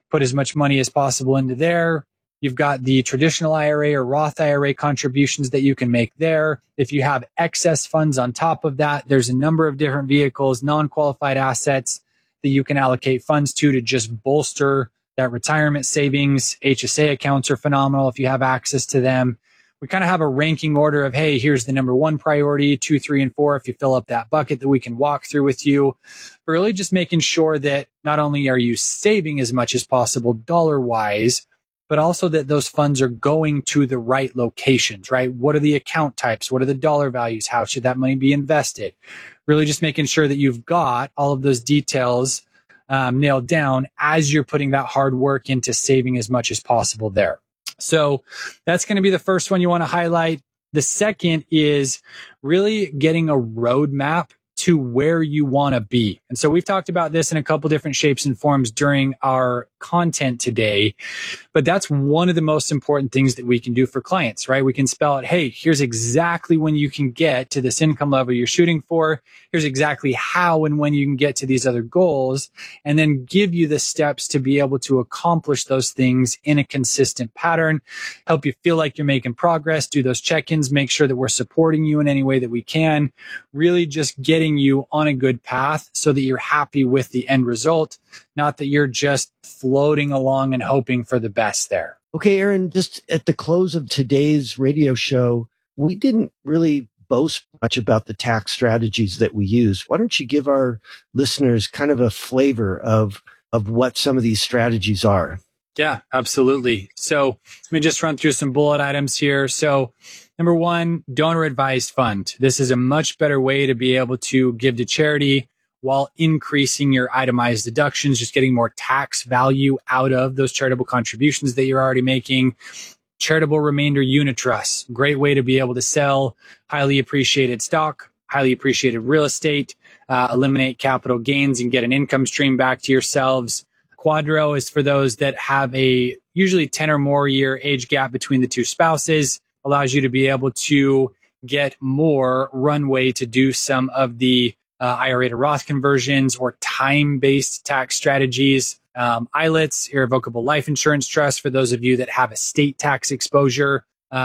put as much money as possible into there. You've got the traditional IRA or Roth IRA contributions that you can make there. If you have excess funds on top of that, there's a number of different vehicles, non-qualified assets that you can allocate funds to just bolster that retirement savings. HSA accounts are phenomenal if you have access to them. We kind of have a ranking order of, hey, here's the number 1 priority, 2, 3, and 4. If you fill up that bucket that we can walk through with you, but really just making sure that not only are you saving as much as possible dollar wise, but also that those funds are going to the right locations, right? What are the account types? What are the dollar values? How should that money be invested? Really just making sure that you've got all of those details nailed down as you're putting that hard work into saving as much as possible there. So that's going to be the first one you want to highlight. The second is really getting a roadmap to where you want to be. And so we've talked about this in a couple different shapes and forms during our content today, but that's one of the most important things that we can do for clients, right? We can spell out, hey, here's exactly when you can get to this income level you're shooting for. Here's exactly how and when you can get to these other goals, and then give you the steps to be able to accomplish those things in a consistent pattern, help you feel like you're making progress, do those check-ins, make sure that we're supporting you in any way that we can, really just getting you on a good path so that you're happy with the end result, not that you're just floating along and hoping for the best there. Okay, Aaron, just at the close of today's radio show, we didn't really boast much about the tax strategies that we use. Why don't you give our listeners kind of a flavor of what some of these strategies are? Yeah, absolutely. So let me just run through some bullet items here. So number 1, donor advised fund. This is a much better way to be able to give to charity while increasing your itemized deductions, just getting more tax value out of those charitable contributions that you're already making. Charitable remainder unit trusts, great way to be able to sell highly appreciated stock, highly appreciated real estate, eliminate capital gains and get an income stream back to yourselves. Quadro is for those that have a usually 10 or more year age gap between the two spouses, allows you to be able to get more runway to do some of the IRA to Roth conversions or time-based tax strategies. ILITs, irrevocable life insurance trust, for those of you that have estate tax exposure.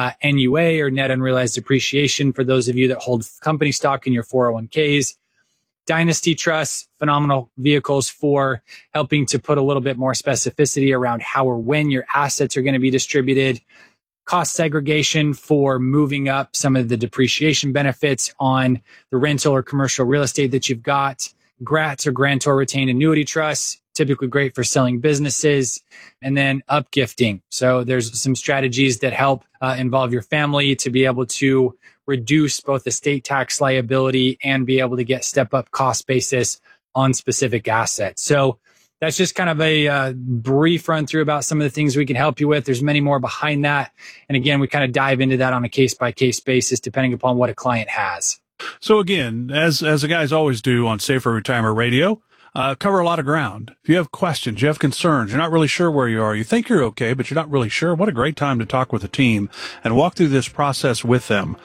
NUA, or net unrealized appreciation, for those of you that hold company stock in your 401ks. Dynasty trusts, phenomenal vehicles for helping to put a little bit more specificity around how or when your assets are going to be distributed. Cost segregation for moving up some of the depreciation benefits on the rental or commercial real estate that you've got. GRATs, or grantor retained annuity trusts, typically great for selling businesses. And then upgifting. So there's some strategies that help involve your family to be able to reduce both estate tax liability and be able to get step up cost basis on specific assets. So that's just kind of a brief run through about some of the things we can help you with. There's many more behind that. And again, we kind of dive into that on a case-by-case basis, depending upon what a client has. So again, as the guys always do on Safer Retirement Radio, cover a lot of ground. If you have questions, you have concerns, you're not really sure where you are, you think you're okay, but you're not really sure, what a great time to talk with a team and walk through this process with them.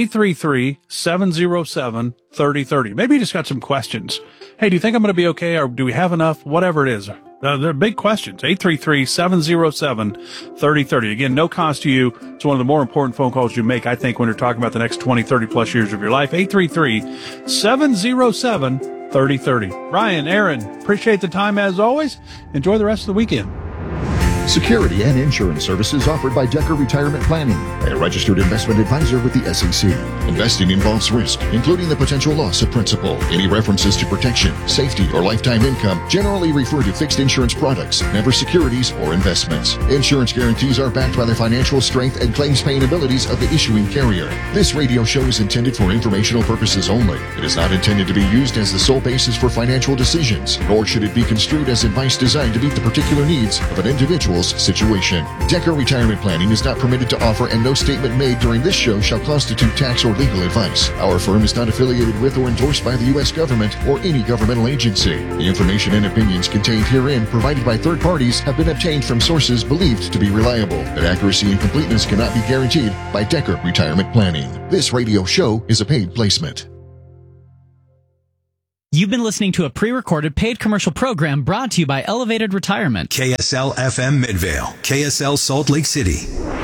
833-707-3030. Maybe you just got some questions. Hey, do you think I'm going to be okay, or do we have enough? Whatever it is. They're big questions. 833-707-3030. Again, no cost to you. It's one of the more important phone calls you make, I think, when you're talking about the next 20, 30 plus years of your life. 833-707-3030. Ryan, Aaron, appreciate the time as always. Enjoy the rest of the weekend. Security and insurance services offered by Decker Retirement Planning, a registered investment advisor with the SEC. Investing involves risk, including the potential loss of principal. Any references to protection, safety, or lifetime income generally refer to fixed insurance products, never securities or investments. Insurance guarantees are backed by the financial strength and claims paying abilities of the issuing carrier. This radio show is intended for informational purposes only. It is not intended to be used as the sole basis for financial decisions, nor should it be construed as advice designed to meet the particular needs of an individual's situation. Decker Retirement Planning is not permitted to offer, and no statement made during this show shall constitute tax or legal advice. Our firm is not affiliated with or endorsed by the U.S. government or any governmental agency. The information and opinions contained herein, provided by third parties, have been obtained from sources believed to be reliable. But accuracy and completeness cannot be guaranteed by Decker Retirement Planning. This radio show is a paid placement. You've been listening to a pre-recorded paid commercial program brought to you by Elevated Retirement. KSL FM Midvale, KSL Salt Lake City.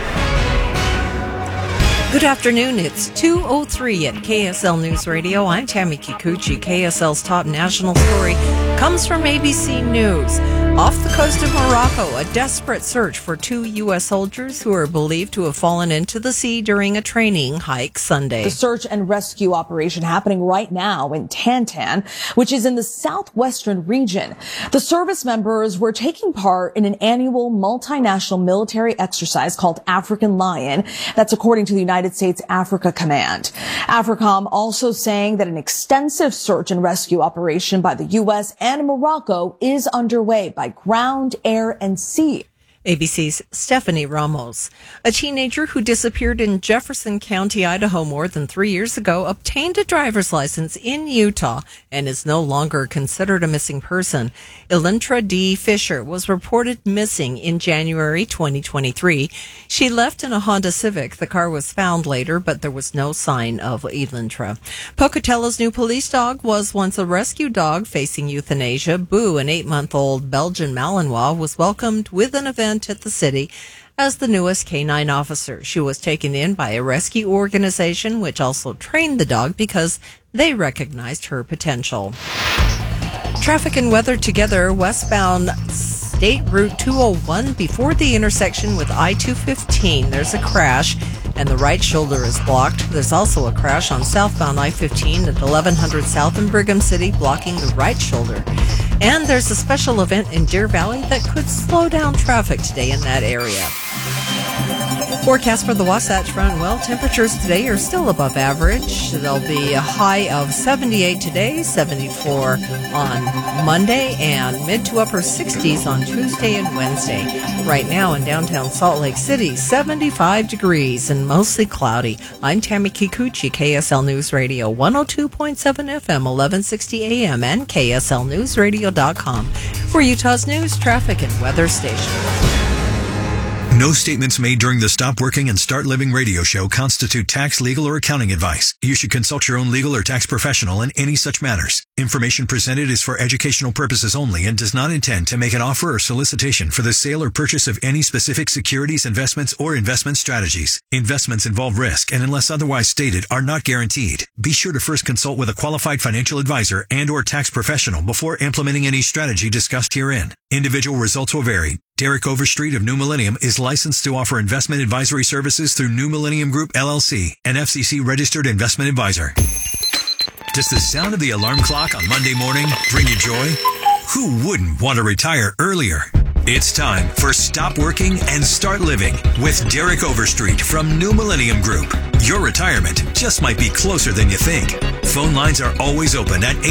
Good afternoon. It's 2:03 at KSL News Radio. I'm Tammy Kikuchi. KSL's top national story comes from ABC News. Off the coast of Morocco, a desperate search for 2 U.S. soldiers who are believed to have fallen into the sea during a training hike Sunday. The search and rescue operation happening right now in Tantan, which is in the southwestern region. The service members were taking part in an annual multinational military exercise called African Lion. That's according to the United States Africa Command. AFRICOM also saying that an extensive search and rescue operation by the U.S. and Morocco is underway by ground, air, and sea. ABC's Stephanie Ramos. A teenager who disappeared in Jefferson County, Idaho more than 3 years ago obtained a driver's license in Utah and is no longer considered a missing person. Elintra D. Fisher was reported missing in January 2023. She left in a Honda Civic. The car was found later, but there was no sign of Elintra. Pocatello's new police dog was once a rescue dog facing euthanasia. Boo, an 8-month-old Belgian Malinois, was welcomed with an event at the city as the newest canine officer. She was taken in by a rescue organization which also trained the dog because they recognized her potential. Traffic and weather together. Westbound State Route 201 before the intersection with I-215. There's a crash and the right shoulder is blocked. There's also a crash on southbound I-15 at 1100 South in Brigham City, blocking the right shoulder. And there's a special event in Deer Valley that could slow down traffic today in that area. Forecast for the Wasatch Front. Well, temperatures today are still above average. There'll be a high of 78 today, 74 on Monday, and mid to upper 60s on Tuesday and Wednesday. Right now in downtown Salt Lake City, 75 degrees and mostly cloudy. I'm Tammy Kikuchi, KSL News Radio, 102.7 FM, 1160 AM, and KSLNewsRadio.com for Utah's news, traffic, and weather station. No statements made during the Stop Working and Start Living radio show constitute tax, legal, or accounting advice. You should consult your own legal or tax professional in any such matters. Information presented is for educational purposes only and does not intend to make an offer or solicitation for the sale or purchase of any specific securities, investments, or investment strategies. Investments involve risk and, unless otherwise stated, are not guaranteed. Be sure to first consult with a qualified financial advisor and or tax professional before implementing any strategy discussed herein. Individual results will vary. Derek Overstreet of New Millennium is licensed to offer investment advisory services through New Millennium Group, LLC, an FCC-registered investment advisor. Does the sound of the alarm clock on Monday morning bring you joy? Who wouldn't want to retire earlier? It's time for Stop Working and Start Living with Derek Overstreet from New Millennium Group. Your retirement just might be closer than you think. Phone lines are always open at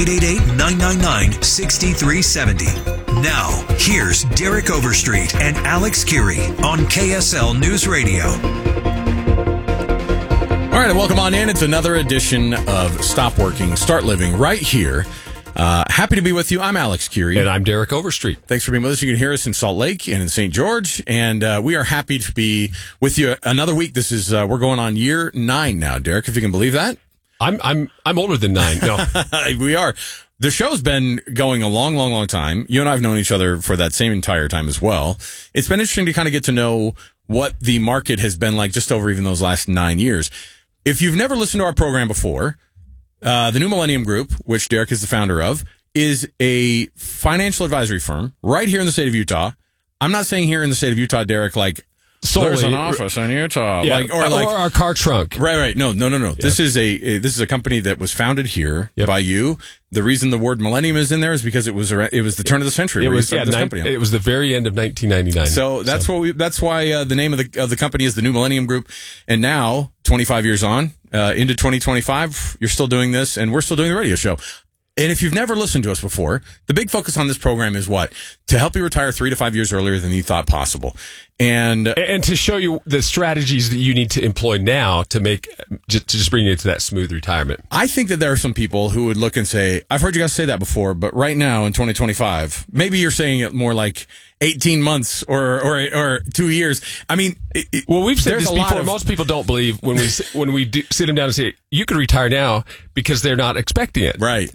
888-999-6370. Now, here's Derek Overstreet and Alex Curie on KSL News Radio. All right, and welcome on in. It's another edition of Stop Working, Start Living right here. Happy to be with you. I'm Alex Curie. And I'm Derek Overstreet. Thanks for being with us. You can hear us in Salt Lake and in St. George, and we are happy to be with you another week. This is we're going on year 9 now, Derek, if you can believe that. I'm older than 9. No. We are. The show's been going a long time. You and I have known each other for that same entire time as well. It's been interesting to kind of get to know what the market has been like just over even those last 9 years. If you've never listened to our program before, the New Millennium Group, which Derek is the founder of, is a financial advisory firm right here in the state of Utah. I'm not saying here in the state of Utah, Derek, like there's an office in Utah, yeah, or our car trunk. Right. No. Yeah. This is a company that was founded here by you. The reason the word millennium is in there is because it was the turn of the century. It was the very end of 1999. So that's why the name of the company is the New Millennium Group. And now, 25 years on, into 2025, you're still doing this, and we're still doing the radio show. And if you've never listened to us before, the big focus on this program is what? To help you retire 3 to 5 years earlier than you thought possible. And to show you the strategies that you need to employ now to just bring you to that smooth retirement. I think that there are some people who would look and say, I've heard you guys say that before, but right now in 2025, maybe you're saying it more like 18 months or 2 years. I mean, we've said this before. Most people don't believe when we sit them down and say, you could retire now because they're not expecting it. Right.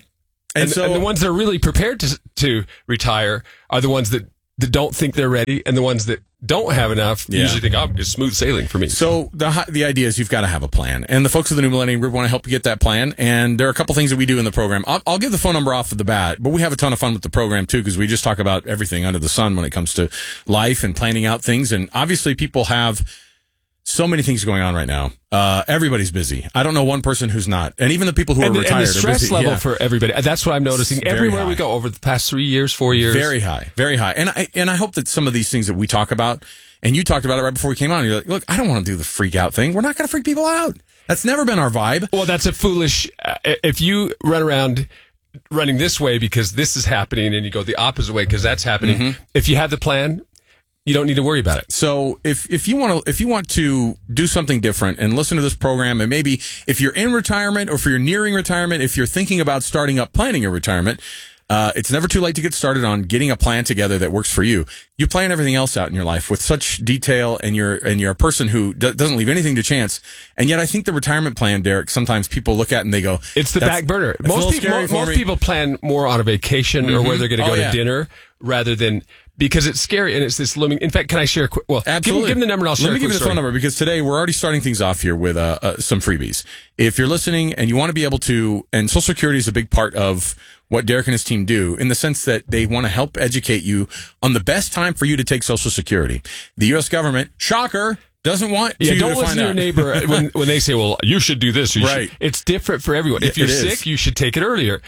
And the ones that are really prepared to retire are the ones that don't think they're ready, and the ones that don't have enough usually think, oh, it's smooth sailing for me. So the idea is you've got to have a plan. And the folks of the New Millennium Group want to help you get that plan. And there are a couple things that we do in the program. I'll give the phone number off of the bat, but we have a ton of fun with the program too, because we just talk about everything under the sun when it comes to life and planning out things. And obviously people have so many things going on right now. Everybody's busy. I don't know one person who's not. And even the people who are retired and the stress are busy. level for everybody. That's what I'm noticing everywhere we go over the past 3 years, 4 years. Very high, very high. And I hope that some of these things that we talk about, and you talked about it right before we came on, you're like, look, I don't want to do the freak out thing. We're not going to freak people out. That's never been our vibe. Well, that's a foolish, if you run around running this way because this is happening and you go the opposite way because that's happening, if you have the plan, you don't need to worry about it. So if you want to do something different and listen to this program, and maybe if you're in retirement or if you're nearing retirement, if you're thinking about starting up planning your retirement, it's never too late to get started on getting a plan together that works for you. You plan everything else out in your life with such detail, and you're a person who doesn't leave anything to chance. And yet I think the retirement plan, Derek, sometimes people look at and they go, it's the back burner. Most people plan more on a vacation or where they're going to go to dinner rather than, because it's scary and it's this looming. In fact, can I share a quick? Well, absolutely. Give me the number and I'll share. Let me give you the phone number, because today we're already starting things off here with some freebies. If you're listening and you want to be able to, and Social Security is a big part of what Derek and his team do, in the sense that they want to help educate you on the best time for you to take Social Security. The U.S. government, shocker, doesn't want you don't to listen find to your out. neighbor when they say, well, you should do this. Right. It's different for everyone. If you're sick, you should take it earlier.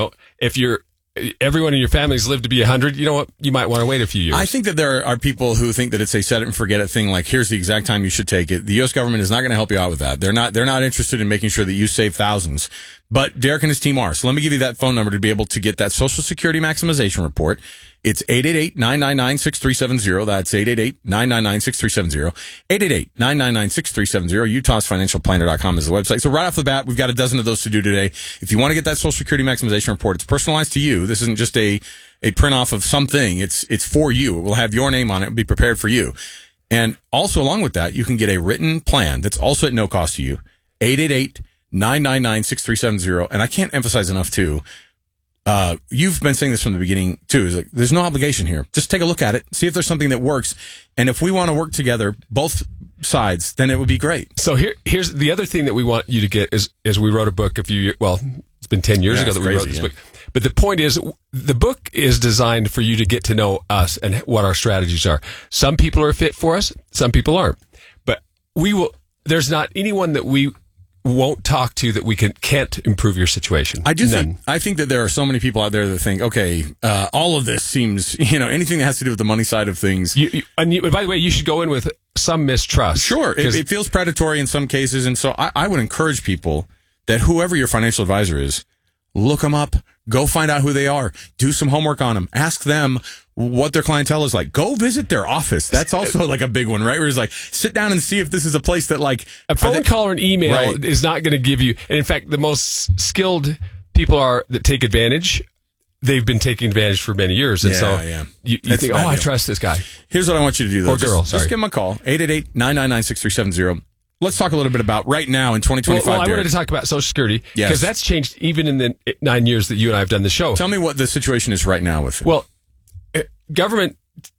If everyone in your family's lived to be 100, you know what? You might want to wait a few years. I think that there are people who think that it's a set it and forget it thing. Like, here's the exact time you should take it. The U.S. government is not going to help you out with that. They're not interested in making sure that you save thousands. But Derek and his team are. So let me give you that phone number to be able to get that Social Security maximization report. It's 888-999-6370. That's 888-999-6370. 888-999-6370. UtahsFinancialPlanner.com is the website. So right off the bat, we've got a dozen of those to do today. If you want to get that Social Security maximization report, it's personalized to you. This isn't just a print off of something. It's for you. It will have your name on it. It'll be prepared for you. And also along with that, you can get a written plan that's also at no cost to you. 888-999-6370. And I can't emphasize enough too. You've been saying this from the beginning too. Is like, there's no obligation here. Just take a look at it, see if there's something that works, and if we want to work together, both sides, then it would be great. So here's the other thing that we want you to get is we wrote a book a few years. Well, it's been 10 years ago that we wrote this book. But the point is, the book is designed for you to get to know us and what our strategies are. Some people are fit for us, some people aren't. But there's not anyone that we won't talk to that we can't improve your situation. I think that there are so many people out there that think, okay, all of this seems, anything that has to do with the money side of things. And by the way, you should go in with some mistrust. Sure. It feels predatory in some cases. And so I would encourage people that whoever your financial advisor is, look them up, go find out who they are, do some homework on them, ask them what their clientele is like. Go visit their office. That's also like a big one, right? Where it's like, sit down and see if this is a place that like a phone call or an email is not going to give you. And in fact, the most skilled people that take advantage. They've been taking advantage for many years. And you think, I trust this guy. Here's what I want you to do though. Or girl, sorry. Just give them a call. 888-999-6370. Let's talk a little bit about right now in 2025. Well, I wanted to talk about Social Security because that's changed even in the 9 years that you and I have done the show. Tell me what the situation is right now with it. Well, government.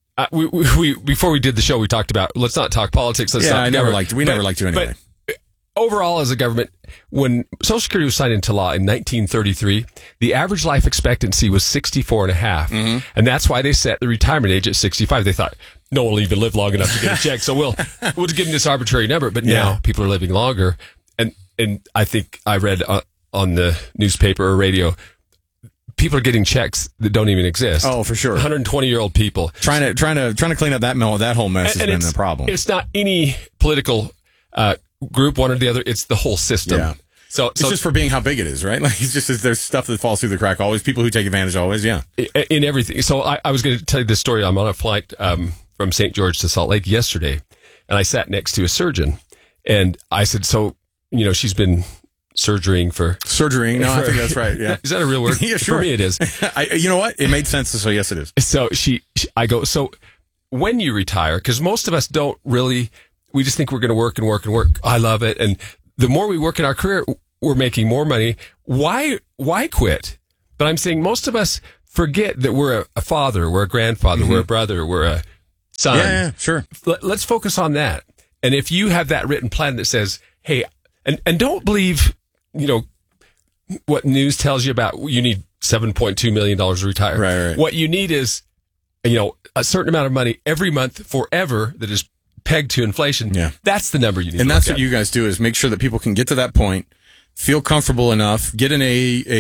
We before we did the show, we talked about let's not talk politics. We never liked you anyway. But overall, as a government, when Social Security was signed into law in 1933, the average life expectancy was 64 and a half, and that's why they set the retirement age at 65. They thought no one will even live long enough to get a check, so we'll just give them this arbitrary number. But now people are living longer, and I think I read on the newspaper or radio, people are getting checks that don't even exist. Oh, for sure. 120-year-old people trying to clean up that whole mess has been the problem. It's not any political group, one or the other. It's the whole system. Yeah. So it's just for being how big it is, right? Like it's just there's stuff that falls through the crack. Always people who take advantage. Always, in everything. So I was going to tell you this story. I'm on a flight from St. George to Salt Lake yesterday, and I sat next to a surgeon, and I said, "So, she's been surgerying for surgerying." No, I think that's right. Yeah, is that a real word? Yeah, sure. For me, it is. You know what? It made sense. So yes, it is. So I go. So when you retire, because most of us don't really. We just think we're going to work and work and work. I love it. And the more we work in our career, we're making more money. Why quit? But I'm saying most of us forget that we're a father, we're a grandfather, we're a brother, we're a son. Yeah, sure. Let's focus on that. And if you have that written plan that says, hey, and don't believe, what news tells you about you need $7.2 million to retire. Right. What you need is, a certain amount of money every month forever that is pegged to inflation. Yeah. That's the number you need. And that's what you guys do, is make sure that people can get to that point, feel comfortable enough, get in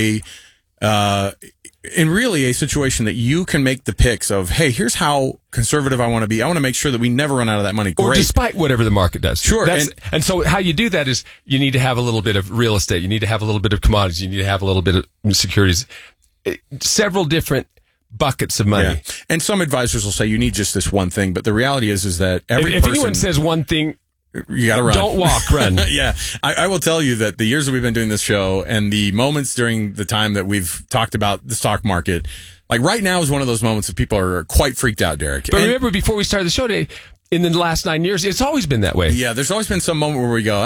in really a situation that you can make the picks of, hey, here's how conservative I want to be. I want to make sure that we never run out of that money. Great. Or despite whatever the market does. Sure. And so how you do that is you need to have a little bit of real estate. You need to have a little bit of commodities. You need to have a little bit of securities. Several different buckets of money. Yeah. And some advisors will say you need just this one thing, but the reality is that if anyone says one thing, you got to run. Don't walk, run. Yeah. I will tell you that the years that we've been doing this show and the moments during the time that we've talked about the stock market, like right now is one of those moments that people are quite freaked out, Derek. But remember, before we started the show today, in the last 9 years, it's always been that way. Yeah, there's always been some moment where we go,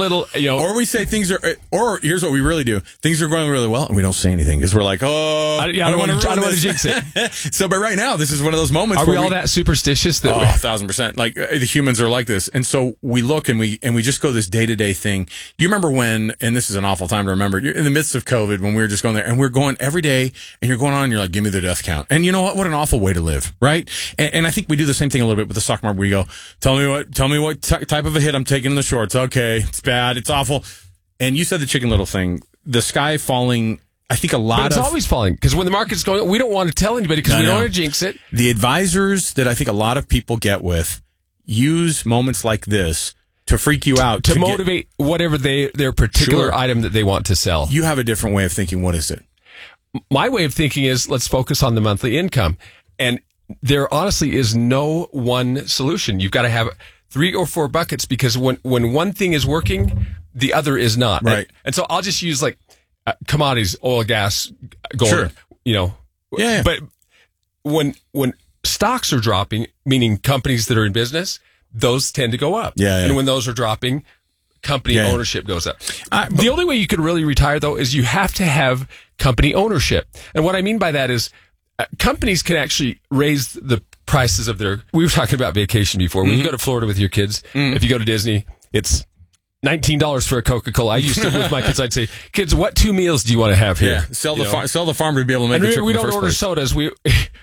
or we say things are, or here's what we really do. Things are going really well, and we don't say anything because we're like, I don't want to jinx it. So, but right now, this is one of those moments. Are we all that superstitious? 1,000%. Like the humans are like this. And so we look and we just go this day-to-day thing. You remember when, and this is an awful time to remember, you're in the midst of COVID when we were just going there, and we're going every day, and you're going on, and you're like, give me the death count. And you know what? What an awful way to live, right? And I think we do the same thing a little bit with the stock market. We go, tell me what type of a hit I'm taking in the shorts. Okay, it's bad, it's awful. And you said the Chicken Little thing, the sky falling. I think it's always falling, because when the market's going, we don't want to tell anybody because we don't want to jinx it. The advisors that I think a lot of people get with use moments like this to freak you out, to motivate whatever their particular item that they want to sell. You have a different way of thinking. What is it? My way of thinking is, let's focus on the monthly income. And there honestly is no one solution. You've got to have 3 or 4 buckets, because when one thing is working, the other is not. Right. And so I'll just use like commodities, oil, gas, gold. Sure. Yeah. But when stocks are dropping, meaning companies that are in business, those tend to go up. Yeah. And when those are dropping, company ownership goes up. The only way you could really retire, though, is you have to have company ownership. And what I mean by that is, companies can actually raise the prices of we were talking about vacation before. When you go to Florida with your kids, if you go to Disney, it's $19 for a Coca-Cola. I used to, with my kids, I'd say, kids, what 2 meals do you want to have here? Yeah. Sell the farmer to be able to make the trip. We don't order sodas. We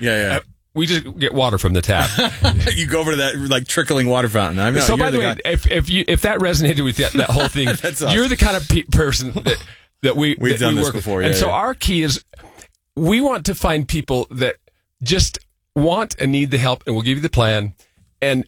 just get water from the tap. You go over to that like trickling water fountain. So by the way, if that resonated with that whole thing, you're the kind of person that we've done this before. And so our key is, we want to find people that just want and need the help, and we'll give you the plan. And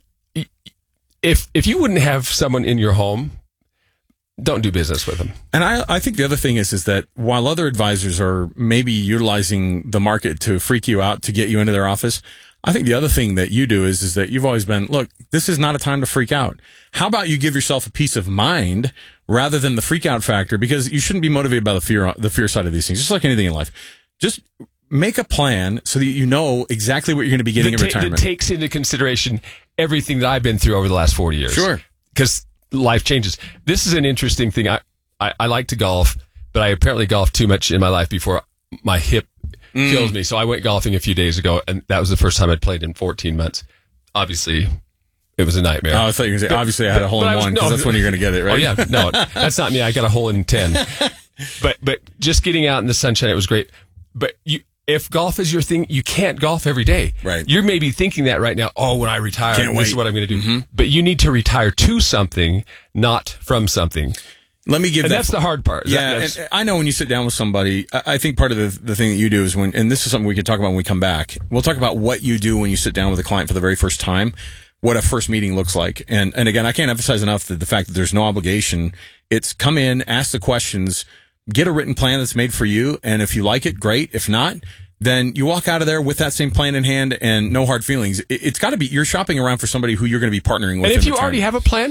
if you wouldn't have someone in your home, don't do business with them. And I think the other thing is that while other advisors are maybe utilizing the market to freak you out to get you into their office, I think the other thing that you do is that you've always been, look, this is not a time to freak out. How about you give yourself a peace of mind rather than the freak out factor? Because you shouldn't be motivated by the fear side of these things, just like anything in life. Just make a plan so that you know exactly what you're going to be getting in retirement. That takes into consideration everything that I've been through over the last 40 years. Sure. Because life changes. This is an interesting thing. I like to golf, but I apparently golfed too much in my life before my hip kills me. So I went golfing a few days ago, and that was the first time I'd played in 14 months. Obviously, it was a nightmare. Oh, I thought you were going to say, obviously I had a hole in one, because that's when you're going to get it, right? Oh, yeah. No, that's not me. I got a hole in 10. But just getting out in the sunshine, it was great. But if golf is your thing, you can't golf every day. Right. You're maybe thinking that right now. Oh, when I retire, this is what I'm going to do. Mm-hmm. But you need to retire to something, not from something. Let me give that's the hard part. Yeah, and I know when you sit down with somebody, I think part of the thing that you do is and this is something we can talk about when we come back. We'll talk about what you do when you sit down with a client for the very first time, what a first meeting looks like. And again, I can't emphasize enough the fact that there's no obligation. It's come in, ask the questions, get a written plan that's made for you. And if you like it, great. If not, then you walk out of there with that same plan in hand and no hard feelings. It's got to be, you're shopping around for somebody who you're going to be partnering with. And if you already have a plan,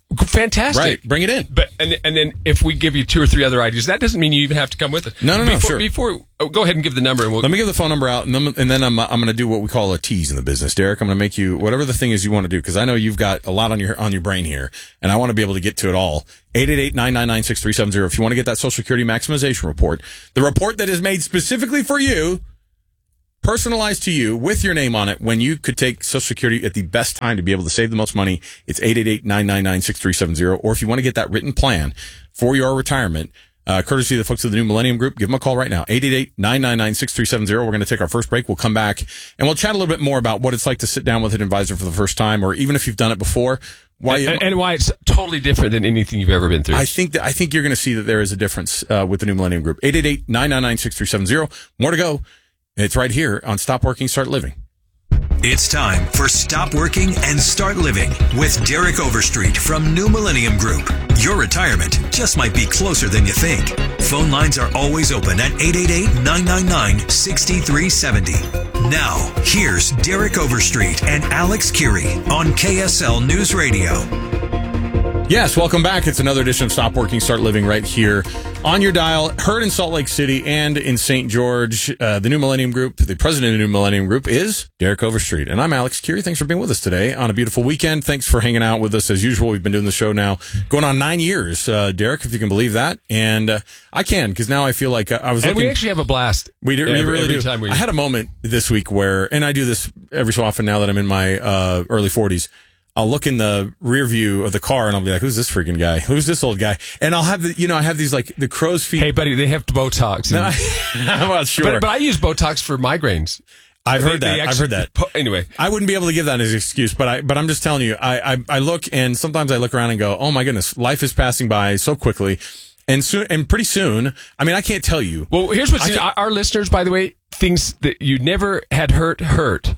Fantastic. Right. Bring it in. But and then if we give you 2 or 3 other ideas, that doesn't mean you even have to come with it. No, sure. Go ahead and give the number. And let me give the phone number out, and then I'm going to do what we call a tease in the business. Derek, I'm going to make you whatever the thing is you want to do, because I know you've got a lot on your brain here, and I want to be able to get to it all. 888-999-6370. If you want to get that Social Security maximization report, the report that is made specifically for you, personalized to you with your name on it, when you could take Social Security at the best time to be able to save the most money, it's 888-999-6370. Or if you want to get that written plan for your retirement, courtesy of the folks of the New Millennium Group, give them a call right now, 888-999-6370. We're going to take our first break. We'll come back and we'll chat a little bit more about what it's like to sit down with an advisor for the first time, or even if you've done it before. Why it's totally different than anything you've ever been through. I think you're going to see that there is a difference with the New Millennium Group. 888-999-6370. More to go. It's right here on Stop Working, Start Living. It's time for Stop Working and Start Living with Derek Overstreet from New Millennium Group. Your retirement just might be closer than you think. Phone lines are always open at 888-999-6370. Now, here's Derek Overstreet and Alex Curie on KSL News Radio. Yes, welcome back. It's another edition of Stop Working, Start Living right here on your dial. Heard in Salt Lake City and in St. George. The New Millennium Group, the president of the New Millennium Group is Derek Overstreet. And I'm Alex Curie. Thanks for being with us today on a beautiful weekend. Thanks for hanging out with us as usual. We've been doing the show now going on 9 years, Derek, if you can believe that. And I can, because now I feel like I was looking. And we actually have a blast. We really do. I had a moment this week where, and I do this every so often now that I'm in my early 40s, I'll look in the rear view of the car and I'll be like, who's this freaking guy? Who's this old guy? And I'll have I have these like the crow's feet. Hey, buddy, they have Botox. No, I'm not sure. But I use Botox for migraines. I've heard that. Anyway, I wouldn't be able to give that as an excuse, but I'm just telling you, I look, and sometimes I look around and go, oh my goodness, life is passing by so quickly. And pretty soon, I mean, I can't tell you. Well, here's what's our listeners, by the way, things that you never had hurt.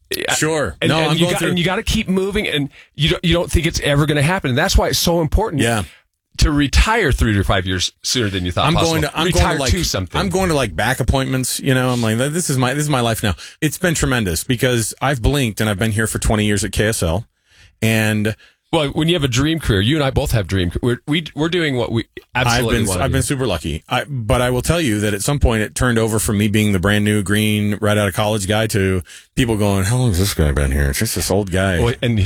Sure. And you got to keep moving, and you don't think it's ever going to happen. And that's why it's so important to retire 3 to 5 years sooner than you thought possible. I'm going to something. I'm going to like back appointments, I'm like, this is my life now. It's been tremendous because I've blinked and I've been here for 20 years at KSL. And well, when you have a dream career, you and I both have dream. We're doing what we absolutely want to do. I've been super lucky. But I will tell you that at some point it turned over from me being the brand new green right out of college guy to people going, how long has this guy been here? It's just this old guy. Well, and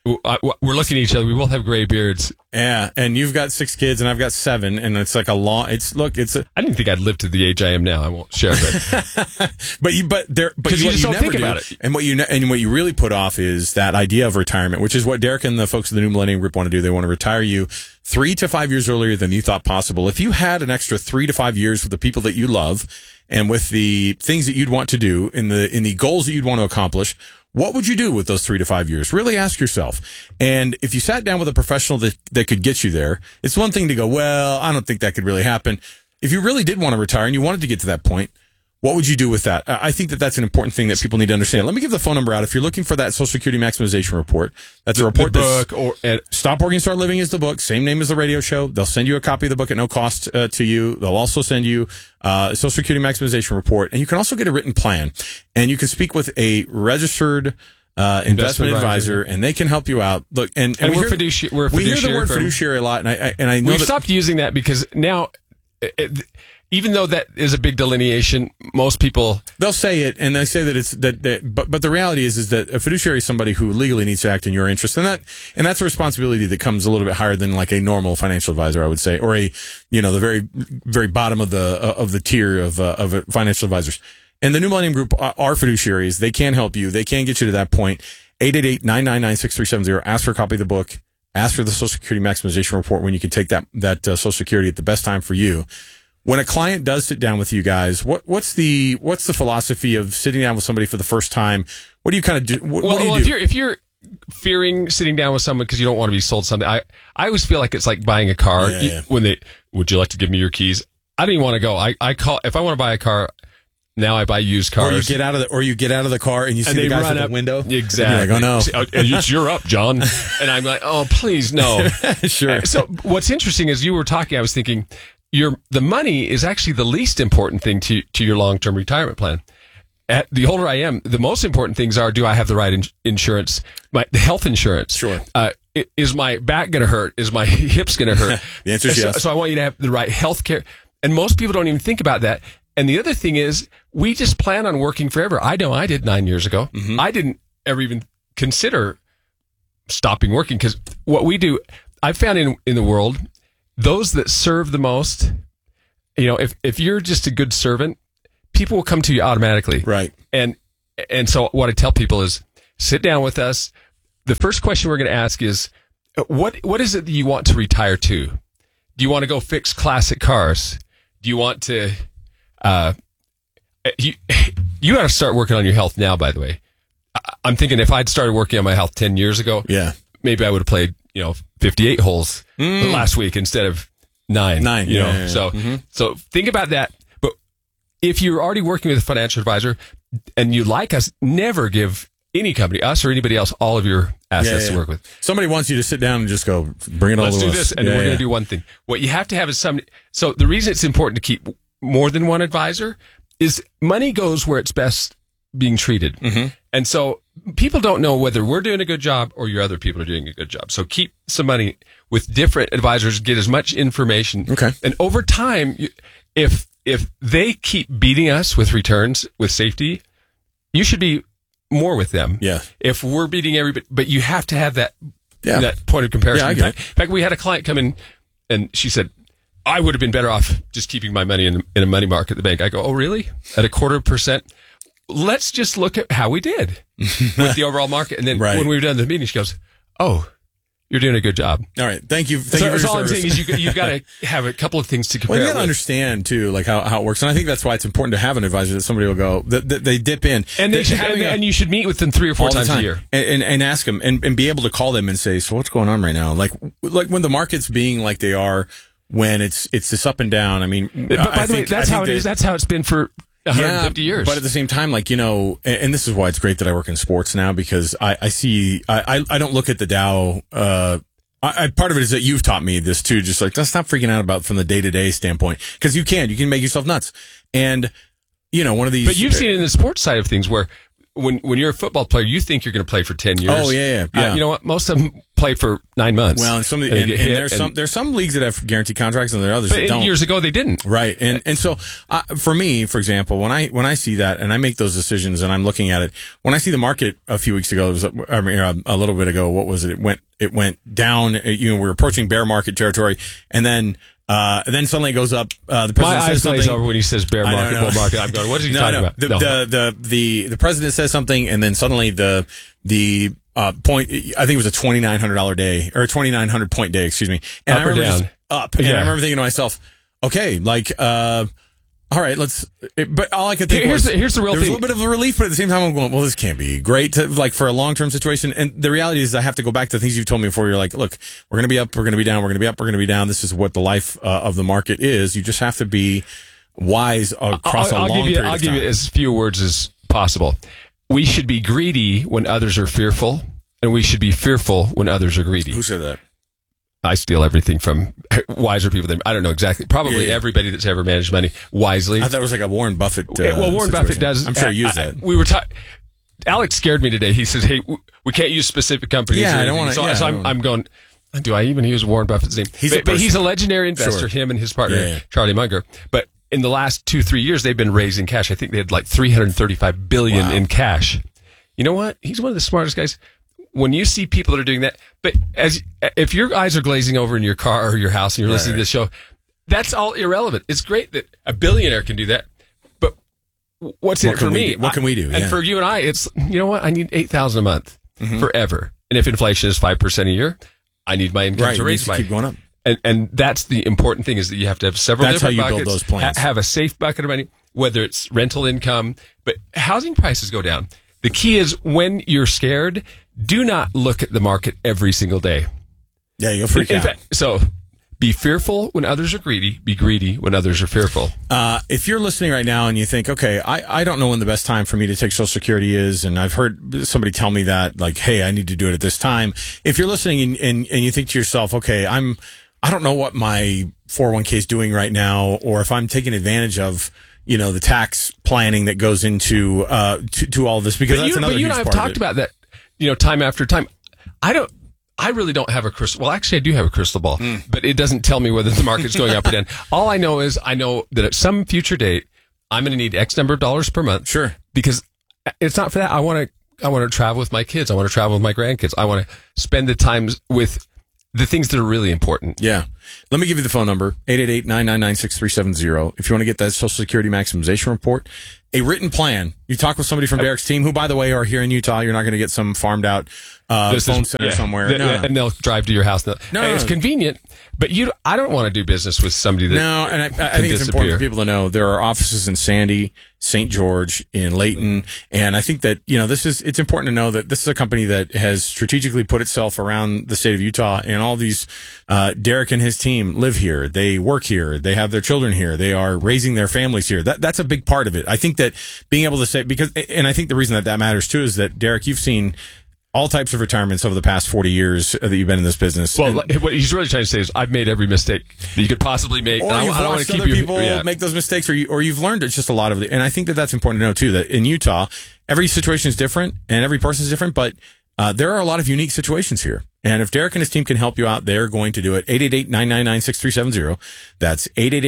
we're looking at each other. We both have gray beards. Yeah, and you've got 6 kids and I've got 7, and it's like I didn't think I'd live to the age I am now. I won't share that. but you just don't think about it. And what you really put off is that idea of retirement, which is what Derek and the folks of the New Millennium Group want to do. They want to retire you 3 to 5 years earlier than you thought possible. If you had an extra 3 to 5 years with the people that you love and with the things that you'd want to do in the goals that you'd want to accomplish, what would you do with those 3 to 5 years? Really ask yourself. And if you sat down with a professional that could get you there, it's one thing to go, well, I don't think that could really happen. If you really did want to retire and you wanted to get to that point, what would you do with that? I think that that's an important thing that people need to understand. Let me give the phone number out. If you're looking for that Social Security maximization report, that's a report. Stop Working, Start Living is the book. Same name as the radio show. They'll send you a copy of the book at no cost to you. They'll also send you a Social Security maximization report. And you can also get a written plan. And you can speak with a registered investment advisor, and they can help you out. Look, and we're a fiduciary. We hear the word fiduciary a lot, and I know we've stopped using that because now, even though that is a big delineation, most people they'll say it, and they say that it's but the reality is that a fiduciary is somebody who legally needs to act in your interest, and that's a responsibility that comes a little bit higher than like a normal financial advisor, I would say, or the very very bottom of the tier of financial advisors. And the New Millennium Group are fiduciaries. They can help you. They can get you to that point. 888-999-6370. Ask for a copy of the book. Ask for the Social Security maximization report when you can take that Social Security at the best time for you. When a client does sit down with you guys, what's the philosophy of sitting down with somebody for the first time? What do you kind of do? What do you do? If you're fearing sitting down with someone because you don't want to be sold something, I always feel like it's like buying a car. Yeah. When would you like to give me your keys? I don't even want to go. I call if I want to buy a car. Now I buy used cars. Or you get out of the car and you see the guys at the window. Exactly. You're like, oh no, you're up, John. And I'm like, oh please no. Sure. So what's interesting is you were talking. I was thinking, the money is actually the least important thing to your long-term retirement plan. The older I am, the most important things are: do I have the right insurance, the health insurance? Sure. is my back going to hurt? Is my hips going to hurt? The answer is yes. So I want you to have the right health care. And most people don't even think about that. And the other thing is, we just plan on working forever. I know I did 9 years ago. Mm-hmm. I didn't ever even consider stopping working, because what we do, I've found in the world, those that serve the most, if you're just a good servant, people will come to you automatically. Right. And so what I tell people is, sit down with us. The first question we're going to ask is, what is it that you want to retire to? Do you want to go fix classic cars? Do you want to, you got to start working on your health now, by the way. I'm thinking if I'd started working on my health 10 years ago, maybe I would have played, 58 holes last week instead of 9. So think about that. But if you're already working with a financial advisor and you like us, never give any company, us or anybody else, all of your assets to work with. Somebody wants you to sit down and just go, bring it all to us. Let's do this, and we're going to do one thing. What you have to have is somebody. So the reason it's important to keep more than one advisor is money goes where it's best being treated. Mm-hmm. And so people don't know whether we're doing a good job or your other people are doing a good job. So keep some money with different advisors, get as much information. Okay. And over time, if they keep beating us with returns, with safety, you should be more with them. Yeah. If we're beating everybody, but you have to have that point of comparison. Yeah, I get it. In fact, we had a client come in and she said, I would have been better off just keeping my money in a money market at the bank. I go, oh, really? At 0.25%? Let's just look at how we did with the overall market. And then when we were done the meeting, she goes, oh, you're doing a good job. All right. Thank you. Thank you for your all service. I'm saying is you've got to have a couple of things to compare. Well, you got to understand too, like how it works. And I think that's why it's important to have an advisor that somebody will go, that they dip in. And and you should meet with them 3 or 4 times a year. And ask them and be able to call them and say, so what's going on right now? Like when the market's being like they are, when it's this up and down. I mean, but by the way, that's how it is. That's how it's been for 150 years. But at the same time, like, and this is why it's great that I work in sports now, because I see, I don't look at the Dow, part of it is that you've taught me this too, just like, let's stop freaking out about from the day-to-day standpoint, because you can make yourself nuts. And, one of these. But you've seen it in the sports side of things where when you're a football player, you think you're going to play for 10 years. Oh, yeah. You know what? Most of them play for 9 months. Well, and there's some leagues that have guaranteed contracts, and there are others that don't. Years ago, they didn't. Right. And so, for me, for example, when I see that and I make those decisions and I'm looking at it, when I see the market a few weeks ago, a little bit ago, what was it? It went down. We're approaching bear market territory, and then suddenly it goes up. The president says something. My eyes glaze over when he says bear market, bull market. I'm going, what is he talking about? The president says something, and then suddenly the point, I think it was a $2,900 day, or a 2,900 point day, excuse me. And up or down? Up. And I remember thinking to myself, okay, like, all right, but all I could think here's the real thing. There's a little bit of a relief, but at the same time, I'm going, well, this can't be great for a long-term situation. And the reality is I have to go back to things you've told me before. You're like, look, we're going to be up, we're going to be down, we're going to be up, we're going to be down. This is what the life of the market is. You just have to be wise across a long period of time. I'll give you as few words as possible. We should be greedy when others are fearful, and we should be fearful when others are greedy. Who said that? I steal everything from wiser people than I don't know exactly. Probably everybody that's ever managed money wisely. I thought it was like a Warren Buffett. Warren Buffett does. I'm sure he used that. We were Alex scared me today. He says, "Hey, we can't use specific companies." Yeah, I don't want to. So I'm going. Do I even use Warren Buffett's name? But he's a legendary investor. Sure. Him and his partner Charlie Munger. But in the last 2-3 years, they've been raising cash. I think they had like $335 billion in cash. You know what? He's one of the smartest guys. When you see people that are doing that, but if your eyes are glazing over in your car or your house and you're listening to this show, that's all irrelevant. It's great that a billionaire can do that, but what's in it for me? What can we do? And for you and I, it's, you know what? I need $8,000 a month forever. And if inflation is 5% a year, I need my income to raise keep going up. And that's the important thing, is that you have to have several different buckets. Build those plans. Have a safe bucket of money, whether it's rental income, but housing prices go down. The key is, when you're scared, do not look at the market every single day. Yeah, you'll freak out. In fact, so be fearful when others are greedy. Be greedy when others are fearful. If you're listening right now and you think, okay, I don't know when the best time for me to take Social Security is, and I've heard somebody tell me that, like, hey, I need to do it at this time. If you're listening and you think to yourself, okay, I don't know what my 401k is doing right now, or if I'm taking advantage of, the tax planning that goes into to all this, because that's another huge part of it. But you and I have talked about that, time after time. I really don't have a crystal. Well, actually, I do have a crystal ball, but it doesn't tell me whether the market's going up or down. All I know is I know that at some future date, I'm going to need X number of dollars per month. Sure. Because it's not for that. I want to travel with my kids. I want to travel with my grandkids. I want to spend the time with the things that are really important. Yeah. Let me give you the phone number, 888-999-6370. If you want to get that Social Security maximization report, a written plan. You talk with somebody from Derek's team, who, by the way, are here in Utah. You're not going to get some farmed out phone center somewhere. And they'll drive to your house. It's convenient, but I don't want to do business with somebody that and I think it's important for people to know there are offices in Sandy, St. George, in Layton, and I think that it's important to know that this is a company that has strategically put itself around the state of Utah, and all these Derek and his team live here, they work here, they have their children here, they are raising their families here. That's a big part of it. I think that being able to say, and I think the reason that matters too is that, Derek, you've seen all types of retirements over the past 40 years that you've been in this business. Well, what he's really trying to say is I've made every mistake that you could possibly make. Or you've watched other people make those mistakes, or you've learned it's just a lot of it. And I think that that's important to know too, that in Utah, every situation is different and every person is different, but there are a lot of unique situations here. And if Derek and his team can help you out, they're going to do it. 888-999-6370. That's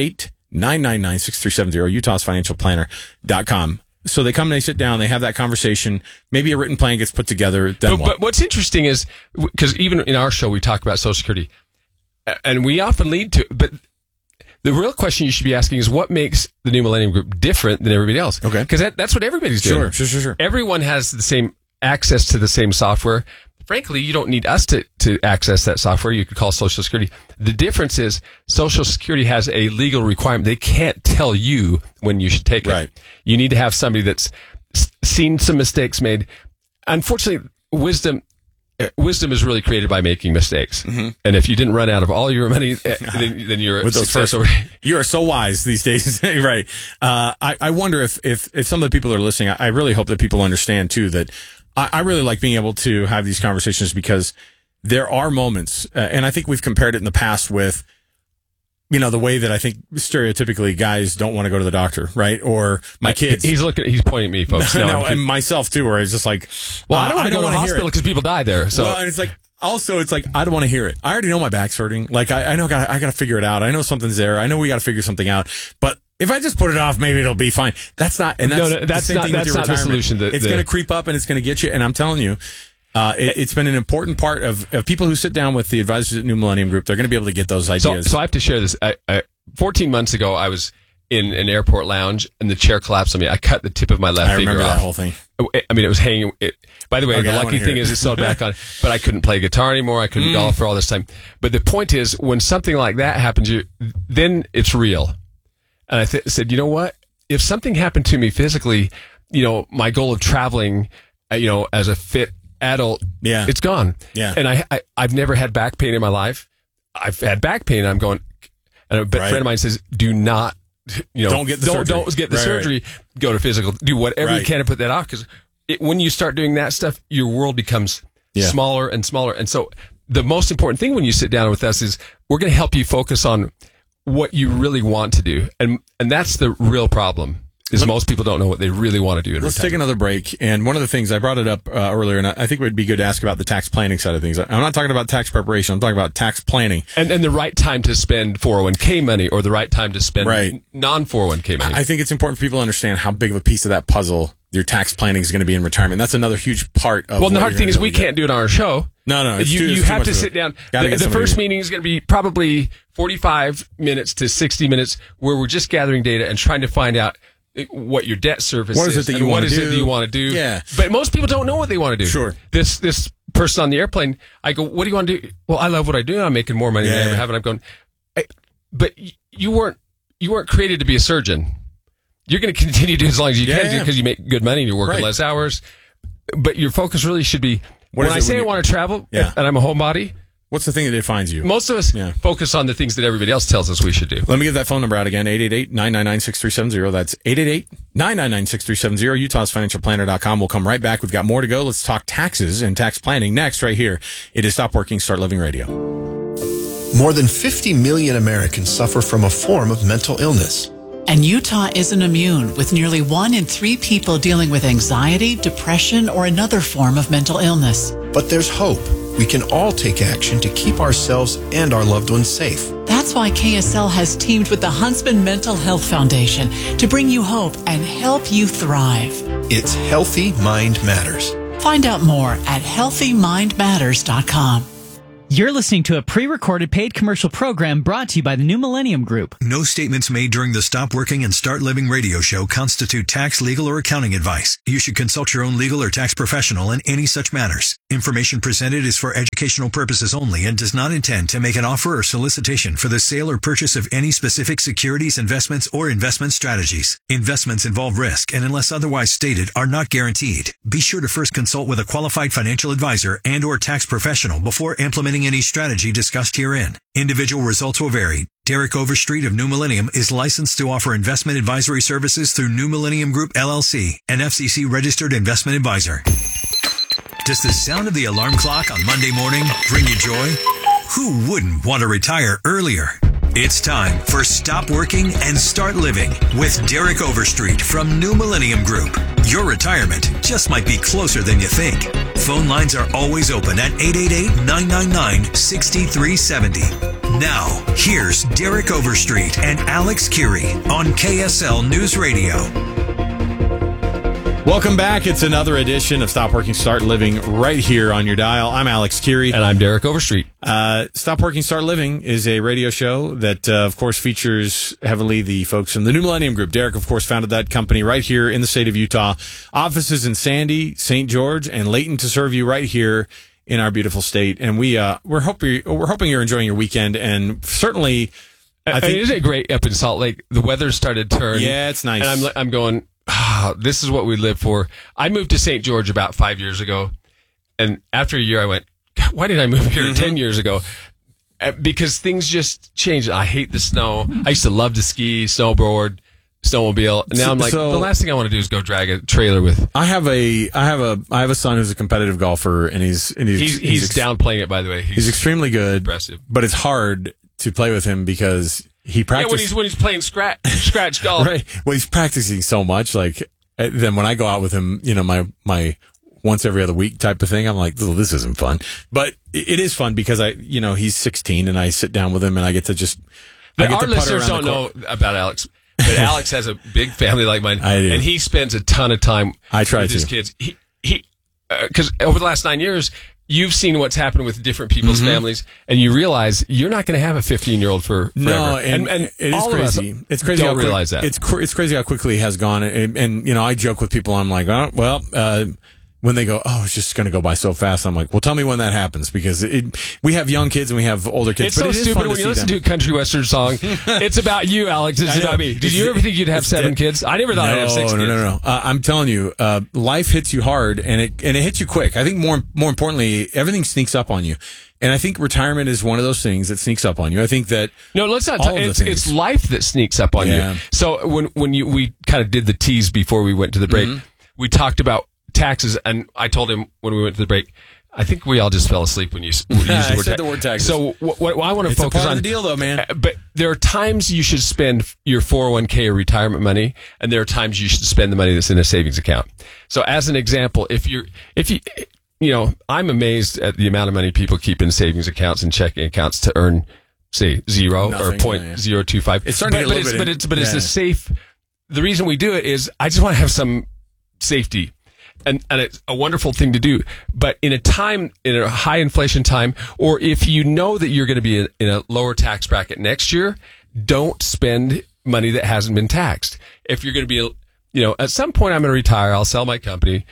888-999-6370, utahsfinancialplanner.com. So they come and they sit down, they have that conversation. Maybe a written plan gets put together. Then but what's interesting is, because even in our show, we talk about Social Security, and we often lead to, but the real question you should be asking is what makes the New Millennium Group different than everybody else? Okay. Because that's what everybody's doing. Sure. Everyone has the same access to the same software. Frankly, you don't need us to access that software. You could call Social Security. The difference is Social Security has a legal requirement. They can't tell you when you should take it. Right. You need to have somebody that's seen some mistakes made. Unfortunately, wisdom is really created by making mistakes. Mm-hmm. And if you didn't run out of all your money, then you're with those first. You are so wise these days, right? I wonder if some of the people that are listening, I really hope that people understand too that I really like being able to have these conversations, because there are moments, and I think we've compared it in the past with, the way that I think stereotypically guys don't want to go to the doctor, right? Or my kids. He's pointing at me, folks. No, and myself too, where it's just like, well, I don't want to go to the hospital because people die there. So, well, and it's like, also, it's like, I don't want to hear it. I already know my back's hurting. Like, I know I got to figure it out. I know something's there. I know we got to figure something out. But if I just put it off, maybe it'll be fine. That's not, and that's the same thing with your retirement. The solution. It's going to creep up and it's going to get you. And I'm telling you, it's been an important part of people who sit down with the advisors at New Millennium Group. They're going to be able to get those ideas. So I have to share this. 14 months ago, I was in an airport lounge and the chair collapsed on me. I cut the tip of my left finger off. I remember that whole thing. I mean, it was hanging. By the way, the lucky thing is it's sewed back on, but I couldn't play guitar anymore. I couldn't golf for all this time. But the point is, when something like that happens, then it's real. And I said, you know what? If something happened to me physically, my goal of traveling, as a fit adult, it's gone. Yeah. And I've never had back pain in my life. I've had back pain. And I'm going, and a friend of mine says, do not, don't get the surgery. Don't get the surgery. Go to physical. Do whatever you can to put that off. Because when you start doing that stuff, your world becomes smaller and smaller. And so the most important thing when you sit down with us is we're going to help you focus on what you really want to do. And that's the real problem. Most people don't know what they really want to do. Let's take another break. And one of the things I brought it up earlier, and I think it would be good to ask about the tax planning side of things. I'm not talking about tax preparation. I'm talking about tax planning. And the right time to spend 401k money, or the right time to spend non-401k money. I think it's important for people to understand how big of a piece of that puzzle your tax planning is going to be in retirement. That's another huge part of. Well, the hard thing is we can't do it on our show. No. You have to sit down. The first meeting is going to be probably 45 minutes to 60 minutes, where we're just gathering data and trying to find out what your debt service is. What is it that you want to do? What is it that you want to do? Yeah. But most people don't know what they want to do. Sure. This person on the airplane, I go, what do you want to do? Well, I love what I do. I'm making more money than I ever have. And I'm going, but you weren't created to be a surgeon. You're going to continue to do as long as you can because you make good money and you're working less hours. But your focus really should be, when I say I want to travel and I'm a homebody, what's the thing that defines you? Most of us focus on the things that everybody else tells us we should do. Let me get that phone number out again, 888-999-6370. That's 888-999-6370, utahsfinancialplanner.com. We'll come right back. We've got more to go. Let's talk taxes and tax planning next right here. It is Stop Working, Start Living Radio. More than 50 million Americans suffer from a form of mental illness. And Utah isn't immune, with nearly 1 in 3 people dealing with anxiety, depression, or another form of mental illness. But there's hope. we can all take action to keep ourselves and our loved ones safe. That's why KSL has teamed with the Huntsman Mental Health Foundation to bring you hope and help you thrive. It's Healthy Mind Matters. Find out more at healthymindmatters.com. You're listening to a pre-recorded paid commercial program brought to you by the New Millennium Group. No statements made during the Stop Working and Start Living radio show constitute tax, legal, or accounting advice. You should consult your own legal or tax professional in any such matters. Information presented is for educational purposes only and does not intend to make an offer or solicitation for the sale or purchase of any specific securities, investments, or investment strategies. Investments involve risk and, unless otherwise stated, are not guaranteed. Be sure to first consult with a qualified financial advisor and or tax professional before implementing any strategy discussed herein. Individual results will vary. Derek Overstreet of New Millennium is licensed to offer investment advisory services through New Millennium Group, LLC, an FCC registered investment advisor. Does the sound of the alarm clock on Monday morning bring you joy? Who wouldn't want to retire earlier? It's time for Stop Working and Start Living with Derek Overstreet from New Millennium Group. Your retirement just might be closer than you think. Phone lines are always open at 888-999-6370. Now, here's Derek Overstreet and Alex Curie on KSL News Radio. Welcome back. It's another edition of Stop Working, Start Living right here on your dial. I'm Alex Curie. And I'm Derek Overstreet. Stop Working, Start Living is a radio show that, of course, features heavily the folks from the New Millennium Group. Derek, of course, founded that company right here in the state of Utah. Offices in Sandy, St. George, and Layton to serve you right here in our beautiful state. And we're hoping you're enjoying your weekend, and certainly, I think isn't it great up in Salt Lake? The weather started turning. Yeah, it's nice. And I'm going, this is what we live for. I moved to St. George about 5 years ago, and after a year, I went, why did I move here 10 years ago? Because things just changed. I hate the snow. I used to love to ski, snowboard, snowmobile. Now I'm like, the last thing I want to do is go drag a trailer with. I have a son who's a competitive golfer, and he's downplaying it, by the way. He's extremely good, impressive, but it's hard to play with him because he practices. Yeah, when he's playing scratch golf. Right. Well, he's practicing so much. Like, then when I go out with him, my once every other week type of thing, I'm like, oh, this isn't fun. But it is fun because he's 16 and I sit down with him and I get to just. Our listeners don't know about Alex, but Alex has a big family like mine. I do. And he spends a ton of time with his kids. Because over the last 9 years, you've seen what's happened with different people's families, and you realize you're not going to have a 15-year-old for forever. No, and it is crazy. It's crazy. Don't realize that. It's crazy how quickly it has gone. And I joke with people. I'm like, oh, well, when they go, oh, it's just going to go by so fast. I'm like, well, tell me when that happens, because we have young kids and we have older kids. It's so stupid when you listen to a country western song. It's about you, Alex. It's about me. Did you ever think you'd have 7 kids? I never thought I'd have 6 kids. No. I'm telling you, life hits you hard and it hits you quick. I think more importantly, everything sneaks up on you. And I think retirement is one of those things that sneaks up on you. I think that let's not. It's life that sneaks up on you. So when we kind of did the tease before we went to the break, we talked about taxes, and I told him when we went to the break, I think we all just fell asleep when you used the word taxes. So what I want to focus on, on the deal, though, man. But there are times you should spend your 401k or retirement money, and there are times you should spend the money that's in a savings account. So as an example, if you I'm amazed at the amount of money people keep in savings accounts and checking accounts to earn, say, 0 or 0.025. It's starting to get a little bit, but it's a safe. The reason we do it is I just want to have some safety. And it's a wonderful thing to do. But in a high inflation time, or if you know that you're going to be in a lower tax bracket next year, don't spend money that hasn't been taxed. If you're going to be, at some point I'm going to retire, I'll sell my company.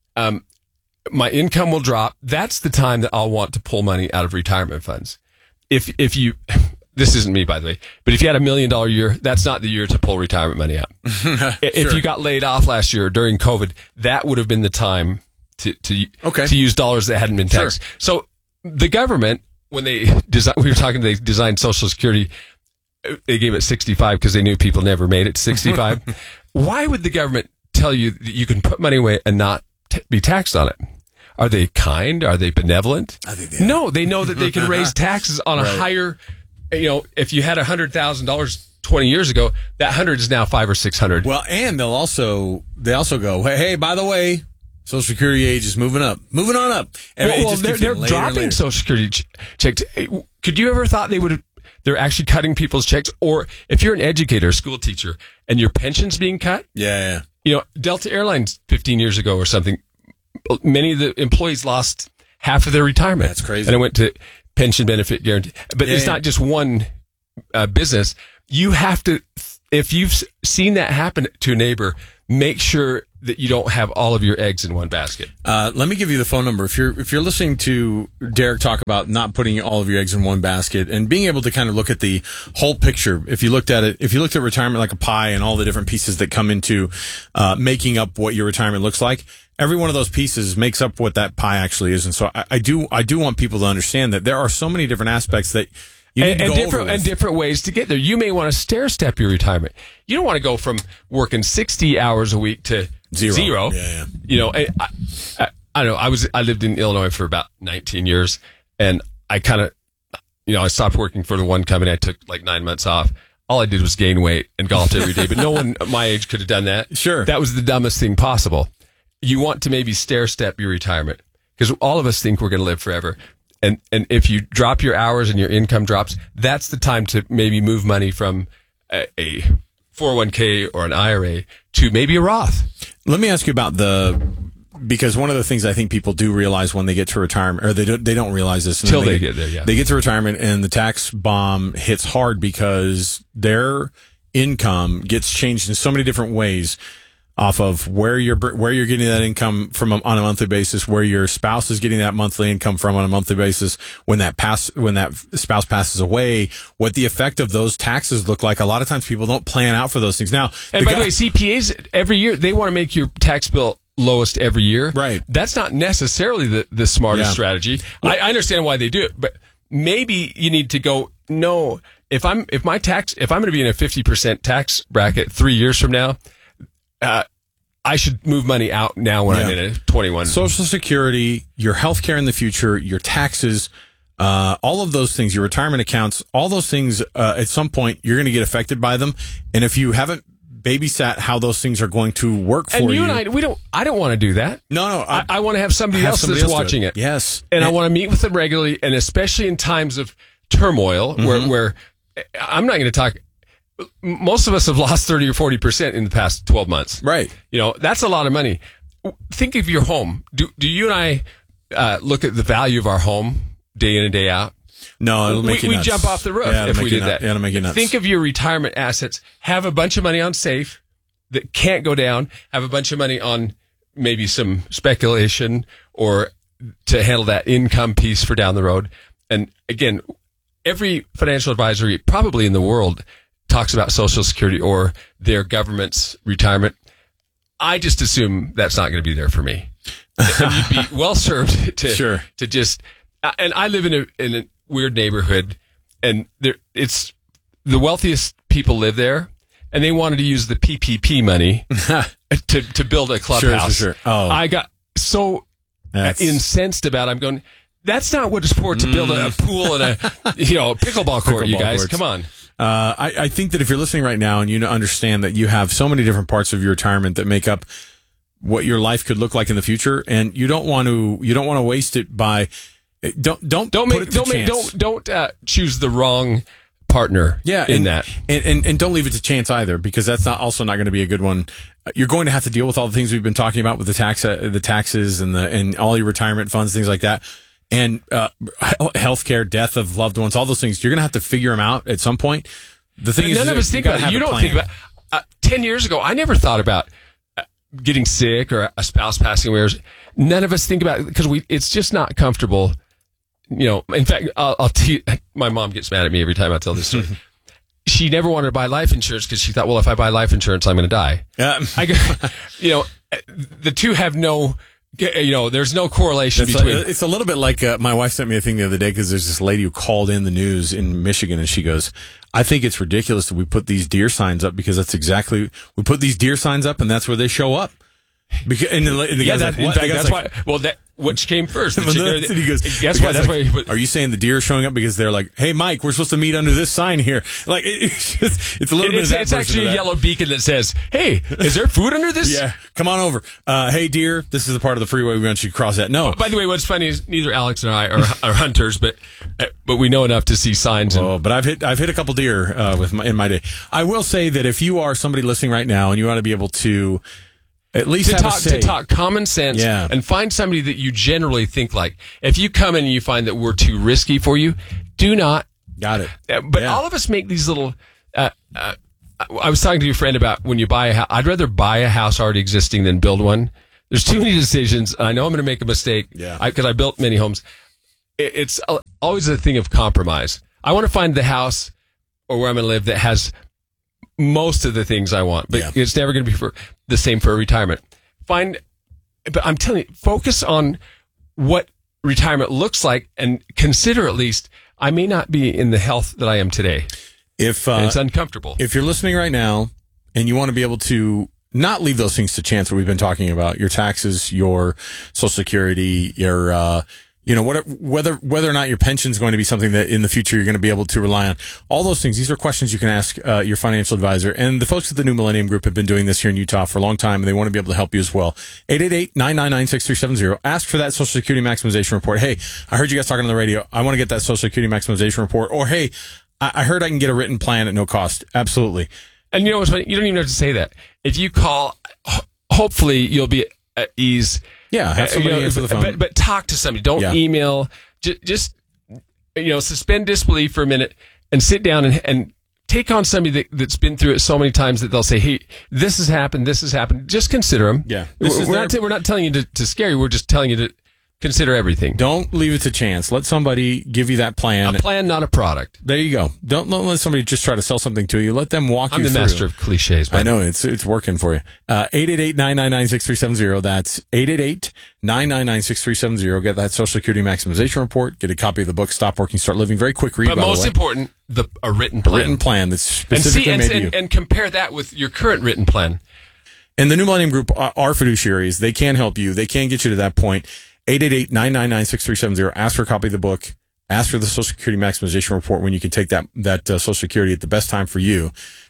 My income will drop. That's the time that I'll want to pull money out of retirement funds. If you, this isn't me, by the way, but if you had $1 million year, that's not the year to pull retirement money out. If you got laid off last year during COVID, that would have been the time to use dollars that hadn't been taxed. Sure. So the government, when they designed Social Security, they gave it 65 because they knew people never made it to 65. Why would the government tell you that you can put money away and not be taxed on it? Are they kind? Are they benevolent? I think they are. No, they know that they can raise taxes on a higher. If you had $100,000 20 years ago, that 100 is now 500 or 600. Well, and they also go, hey, by the way, Social Security age is moving on up. And they're dropping Social Security checks. Could you ever thought they're actually cutting people's checks? Or if you're an educator, a school teacher, and your pension's being cut? Yeah. Delta Airlines 15 years ago or something, many of the employees lost half of their retirement. That's crazy. And it went to pension benefit guarantee. But it's not just one business. You have to, if you've seen that happen to a neighbor, make sure that you don't have all of your eggs in one basket. Let me give you the phone number. If you're listening to Derek talk about not putting all of your eggs in one basket and being able to kind of look at the whole picture, if you looked at retirement like a pie and all the different pieces that come into making up what your retirement looks like, every one of those pieces makes up what that pie actually is. And so I do want people to understand that there are so many different aspects that you need to go over with. And different ways to get there. You may want to stair step your retirement. You don't want to go from working 60 hours a week to zero. Yeah. I don't know. I lived in Illinois for about 19 years, and I kind of, I stopped working for the one company. I took like 9 months off. All I did was gain weight and golfed every day, but no one my age could have done that. Sure. That was the dumbest thing possible. You want to maybe stair step your retirement, because all of us think we're going to live forever. And if you drop your hours and your income drops, that's the time to maybe move money from a 401k or an IRA to maybe a Roth. Let me ask you about because one of the things I think people do realize when they get to retirement, or they don't realize this until they get there. Yeah, they get to retirement and the tax bomb hits hard because their income gets changed in so many different ways. Off of where you're getting that income from on a monthly basis, where your spouse is getting that monthly income from on a monthly basis, when that spouse passes away, what the effect of those taxes look like. A lot of times people don't plan out for those things. Now, and by the way, CPAs every year they want to make your tax bill lowest every year. Right. That's not necessarily the smartest strategy. I understand why they do it, but maybe you need to go, no, if I'm going to be in a 50% tax bracket 3 years from now, I should move money out now when I'm in a 21. Social Security, your health care in the future, your taxes, all of those things, your retirement accounts, all those things, at some point, you're going to get affected by them. And if you haven't babysat how those things are going to work for you. And you and I don't want to do that. No. I want to have somebody else that's watching it. Yes. And I want to meet with them regularly, and especially in times of turmoil where I'm not going to talk. Most of us have lost 30 or 40% in the past 12 months. Right. That's a lot of money. Think of your home. Do you and I look at the value of our home day in and day out? No, it'll make you nuts. We jump off the roof if we did that. Yeah, it'll make you nuts. Think of your retirement assets. Have a bunch of money on safe that can't go down. Have a bunch of money on maybe some speculation or to handle that income piece for down the road. And again, every financial advisory probably in the world talks about Social Security or their government's retirement. I just assume that's not going to be there for me. And you'd be well served to just. And I live in a weird neighborhood, and it's the wealthiest people live there, and they wanted to use the PPP money to build a clubhouse. Sure. Oh, I got so incensed about it. I'm going, that's not what it's for, to build a pool and a pickleball court. You guys, come on. I think that if you're listening right now and you understand that you have so many different parts of your retirement that make up what your life could look like in the future, and you don't want to waste it by don't choose the wrong partner. In that, and don't leave it to chance either, because that's also not going to be a good one. You're going to have to deal with all the things we've been talking about with the taxes and all your retirement funds, things like that. And healthcare, death of loved ones, all those things, you're going to have to figure them out at some point. The thing is, none of us think about it. You don't think about 10 years ago, I never thought about getting sick or a spouse passing away. None of us think about it because it's just not comfortable. In fact, I'll my mom gets mad at me every time I tell this story. She never wanted to buy life insurance because she thought, well, if I buy life insurance, I'm going to die. The two have no. There's no correlation between. It's a little bit like my wife sent me a thing the other day because there's this lady who called in the news in Michigan, and she goes, I think it's ridiculous that we put these deer signs up, because we put these deer signs up and that's where they show up. Because, and the guy's like, what? That's why. Well, which came first? And he goes, guess what? That's why. Are you saying the deer are showing up because they're like, hey, Mike, we're supposed to meet under this sign here? Like, it's a little bit of that. It's actually a yellow beacon that says, hey, is there food under this? Yeah, come on over. Hey, deer, this is the part of the freeway we want you to cross at. No. By the way, what's funny is neither Alex and I are hunters, but we know enough to see signs. But I've hit a couple deer in my day. I will say that if you are somebody listening right now and you want to be able to at least to talk common sense and find somebody that you generally think like. If you come in and you find that we're too risky for you, do not. Got it. But all of us make these little. I was talking to your friend about when you buy a house. I'd rather buy a house already existing than build one. There's too many decisions. I know I'm going to make a mistake because I built many homes. It's always a thing of compromise. I want to find the house or where I'm going to live that has most of the things I want, but it's never going to be the same for retirement. But I'm telling you, focus on what retirement looks like and consider at least I may not be in the health that I am today. If it's uncomfortable. If you're listening right now and you want to be able to not leave those things to chance that we've been talking about, your taxes, your Social Security, your whether or not your pension is going to be something that in the future you're going to be able to rely on. All those things, these are questions you can ask your financial advisor. And the folks at the New Millennium Group have been doing this here in Utah for a long time, and they want to be able to help you as well. 888-999-6370. Ask for that Social Security maximization report. Hey, I heard you guys talking on the radio. I want to get that Social Security maximization report. Or, hey, I heard I can get a written plan at no cost. Absolutely. And you know what's funny? You don't even have to say that. If you call, hopefully you'll be at ease. Yeah, have somebody answer the phone. But talk to somebody. Don't email. Just suspend disbelief for a minute and sit down and take on somebody that's been through it so many times that they'll say, "Hey, this has happened. This has happened." Just consider them. Yeah, we're not telling you to scare you. We're just telling you to consider everything. Don't leave it to chance. Let somebody give you that plan. A plan, not a product. There you go. Don't let somebody just try to sell something to you. Let them walk you through. I'm the master of cliches. I know it's working for you. 888-999-6370. That's 888-999-6370. Get that Social Security maximization report. Get a copy of the book Stop Working, Start Living. Very quick read. But most important, a written plan. A written plan that's specifically made to you. And compare that with your current written plan. And the New Millennium Group are fiduciaries. They can help you. They can get you to that point. 888-999-6370. Ask for a copy of the book. Ask for the Social Security maximization report when you can take that Social Security at the best time for you.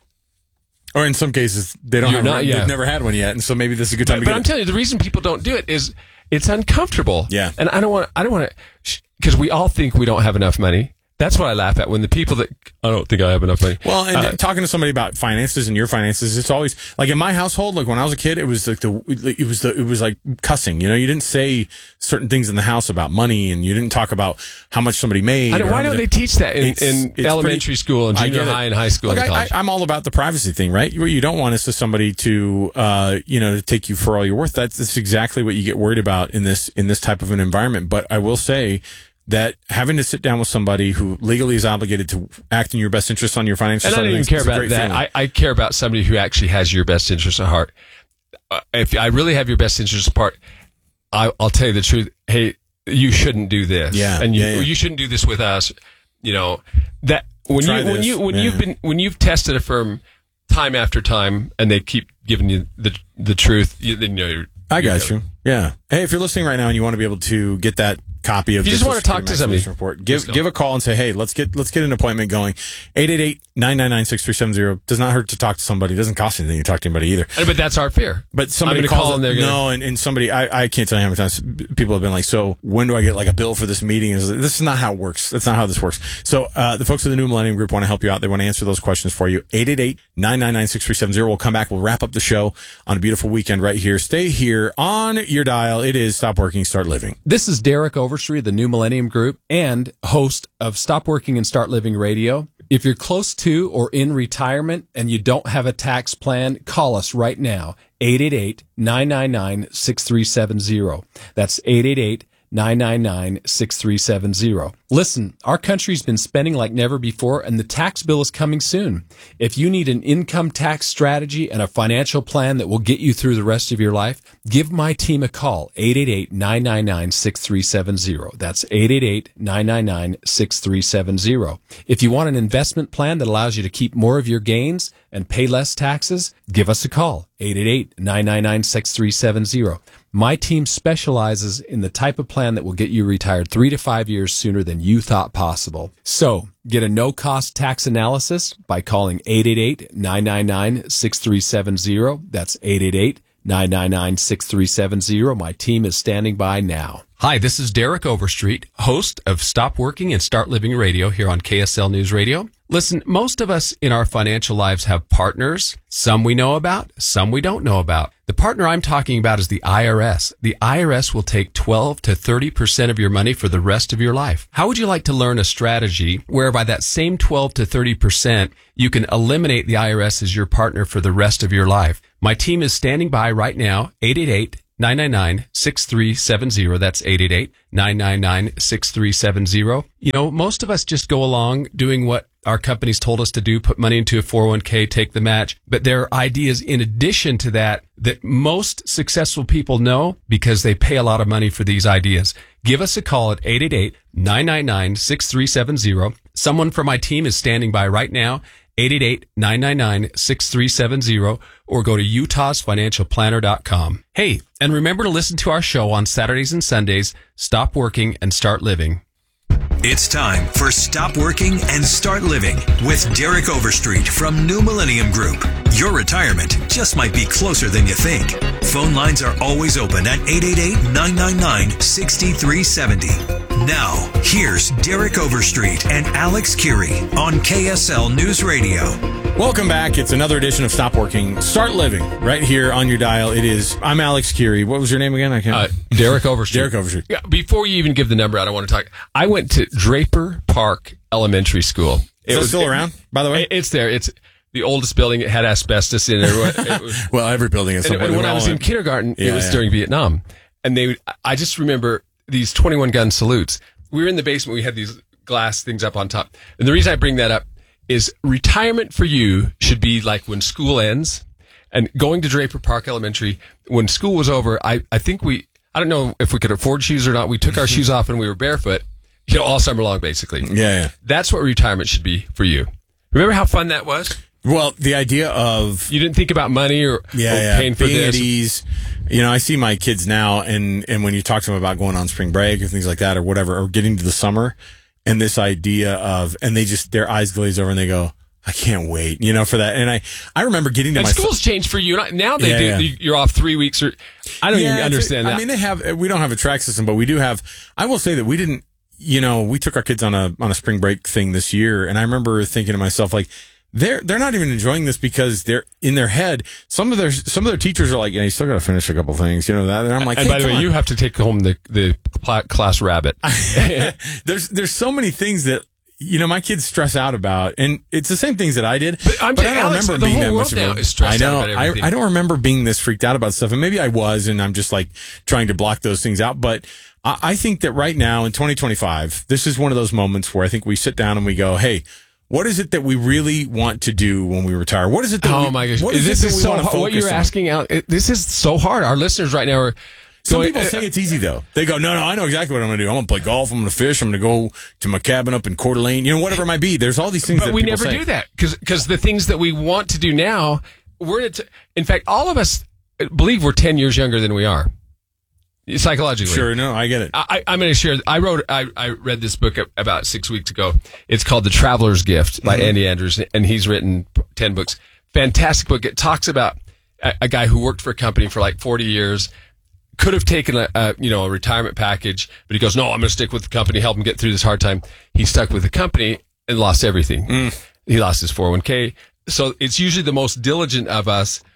Or in some cases, they've never had one yet, and so maybe this is a good time to get it. But I'm telling you, the reason people don't do it is it's uncomfortable. Yeah. And I don't want to, because we all think we don't have enough money. That's what I laugh at when the people that I don't think I have enough money. Well, and talking to somebody about finances and your finances, it's always like in my household. Like when I was a kid, it was like it was like cussing. You didn't say certain things in the house about money, and you didn't talk about how much somebody made. Why don't they teach that in elementary school and junior high and high school? Look, and college? I'm all about the privacy thing, right? You don't want somebody to to take you for all you're worth. That's exactly what you get worried about in this type of an environment. But I will say that having to sit down with somebody who legally is obligated to act in your best interest on your financial side, and I don't even care about that. I care about somebody who actually has your best interest at heart. If I really have your best interest at heart, I'll tell you the truth. Hey, you shouldn't do this. Yeah, and you shouldn't do this with us. That when you've tested a firm time after time and they keep giving you the truth, I got you. Yeah. Hey, if you're listening right now and you want to be able to get that copy of you just want to talk to somebody report, give a call and say, hey, let's get an appointment going. 888-999-6370. Does not hurt to talk to somebody. It doesn't cost anything to talk to anybody either. But that's our fear. But somebody calls and somebody, I can't tell you how many times people have been like, so when do I get like a bill for this meeting? This is not how it works. That's not how this works. So the folks at the New Millennium Group want to help you out. They want to answer those questions for you. 888-999-6370. We'll come back. We'll wrap up the show on a beautiful weekend right here. Stay here on your dial. It is Stop Working, Start Living. This is Derek Overstreet of the New Millennium Group and host of Stop Working and Start Living Radio. If you're close to or in retirement and you don't have a tax plan, call us right now. 888-999-6370. That's 888-999-6370. Listen, our country's been spending like never before, and the tax bill is coming soon. If you need an income tax strategy and a financial plan that will get you through the rest of your life, give my team a call, 888-999-6370. That's 888-999-6370. If you want an investment plan that allows you to keep more of your gains and pay less taxes, give us a call, 888-999-6370. My team specializes in the type of plan that will get you retired 3 to 5 years sooner than you thought possible. So, get a no-cost tax analysis by calling 888-999-6370. That's 888-999-6370. My team is standing by now. Hi, this is Derek Overstreet, host of Stop Working and Start Living Radio here on KSL News Radio. Listen, most of us in our financial lives have partners. Some we know about, some we don't know about. The partner I'm talking about is the IRS. The IRS will take 12 to 30% of your money for the rest of your life. How would you like to learn a strategy whereby that same 12 to 30% you can eliminate the IRS as your partner for the rest of your life? My team is standing by right now, 888-999-6370. That's 888-999-6370. You know, most of us just go along doing what our companies told us to do, put money into a 401k, take the match. But there are ideas in addition to that that most successful people know because they pay a lot of money for these ideas. Give us a call at 888-999-6370. Someone from my team is standing by right now, 888-999-6370, or go to utahsfinancialplanner.com. Hey, and remember to listen to our show on Saturdays and Sundays, Stop Working and Start Living. It's time for Stop Working and Start Living with Derek Overstreet from New Millennium Group. Your retirement just might be closer than you think. Phone lines are always open at 888-999-6370. Now, here's Derek Overstreet and Alex Curie on KSL News Radio. Welcome back. It's another edition of Stop Working, Start Living, right here on your dial. I'm Alex Curie. What was your name again? I can't. Derek Overstreet. Derek Overstreet. Yeah, before you even give the number out, I want to talk. I went to Draper Park Elementary School. Is it still around, by the way? It's there. It's the oldest building. It had asbestos in it. Well, every building has something. And when I was in kindergarten, it was during Vietnam. And I just remember these 21 gun salutes. We were in the basement. We had these glass things up on top. And the reason I bring that up is retirement for you should be like when school ends. And going to Draper Park Elementary, when school was over, I think I don't know if we could afford shoes or not. We took our shoes off and we were barefoot, all summer long, basically. Yeah. That's what retirement should be for you. Remember how fun that was? Well, the idea of... You didn't think about money or paying for being this. At ease. I see my kids now, and when you talk to them about going on spring break or things like that or whatever, or getting to the summer, and this idea of, and their eyes glaze over and they go, I can't wait, for that. And I remember getting to and my school's changed for you. Now they do. You're off 3 weeks or I don't even understand that. I mean, we don't have a track system, but we do have, I will say that we didn't, we took our kids on a spring break thing this year. And I remember thinking to myself, like, they're not even enjoying this because they're in their head. Some of their teachers are like, yeah, you still got to finish a couple things, that. And I'm like, and by the way, you have to take home the class rabbit. There's so many things that, my kids stress out about, and it's the same things that I did. But I don't remember being that much of I know. I don't remember being this freaked out about stuff, and maybe I was, and I'm just like trying to block those things out. But I think that right now in 2025, this is one of those moments where I think we sit down and we go, hey, what is it that we really want to do when we retire? What is it that my gosh. This is so hard. What you're asking out, this is so hard. Our listeners right now are... Some people say it's easy, though. They go, no, I know exactly what I'm going to do. I'm going to play golf. I'm going to fish. I'm going to go to my cabin up in Coeur d'Alene. Whatever it might be. There's all these things that people say. But we never do that because the things that we want to do now, in fact, all of us believe we're 10 years younger than we are. Psychologically. Sure, no, I get it. I'm going to share. I read this book about 6 weeks ago. It's called The Traveler's Gift by Andy Andrews, and he's written 10 books. Fantastic book. It talks about a guy who worked for a company for like 40 years, could have taken a retirement package, but he goes, no, I'm going to stick with the company, help him get through this hard time. He stuck with the company and lost everything. He lost his 401k. So it's usually the most diligent of us.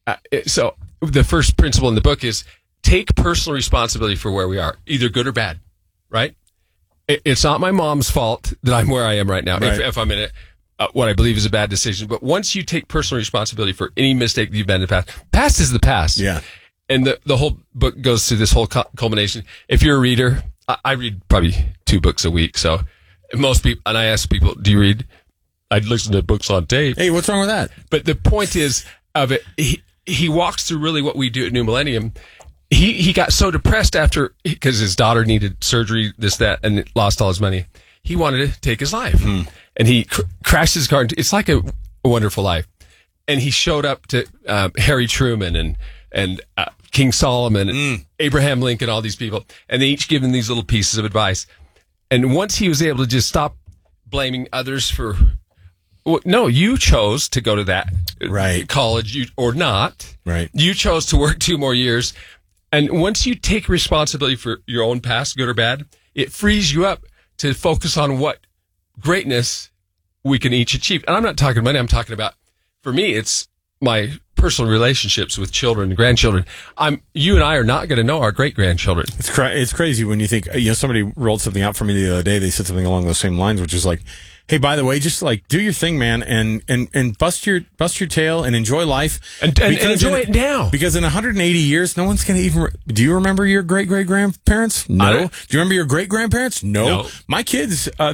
So the first principle in the book is take personal responsibility for where we are, either good or bad, right? It's not my mom's fault that I'm where I am right now. Right. If I'm in what I believe is a bad decision. But once you take personal responsibility for any mistake that you've been in the past is the past. Yeah. And the whole book goes through this whole culmination. If you're a reader, I read probably 2 books a week. So most people, and I ask people, do you read? I'd listen to books on tape. Hey, what's wrong with that? But the point is of it, he walks through really what we do at New Millennium. He got so depressed because his daughter needed surgery, this, that, and lost all his money. He wanted to take his life. And he crashed his car. It's like a Wonderful Life. And he showed up to Harry Truman and King Solomon, and Abraham Lincoln, all these people, and they each give him these little pieces of advice. And once he was able to just stop blaming others for, well, no, you chose to go to that college or not. Right. You chose to work 2 more years. And once you take responsibility for your own past, good or bad, it frees you up to focus on what greatness we can each achieve. And I'm not talking money. I'm talking about, for me, it's my personal relationships with children and grandchildren. You and I are not going to know our great-grandchildren. It's crazy when you think, somebody rolled something out for me the other day. They said something along those same lines, which is like, hey, by the way, just like do your thing, man, and bust your tail and enjoy life. And enjoy it now. Because in 180 years, no one's going to even, do you remember your great-great-grandparents? No. Do you remember your great-grandparents? No. My kids,